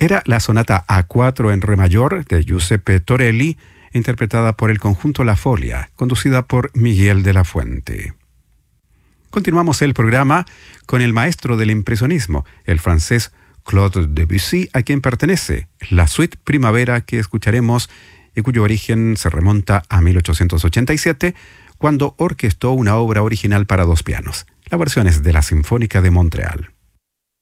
Era la sonata A4 en re mayor de Giuseppe Torelli, interpretada por el conjunto La Folia, conducida por Miguel de la Fuente. Continuamos el programa con el maestro del impresionismo, el francés Claude Debussy, a quien pertenece la suite Primavera que escucharemos y cuyo origen se remonta a 1887, cuando orquestó una obra original para 2 pianos. La versión es de la Sinfónica de Montreal.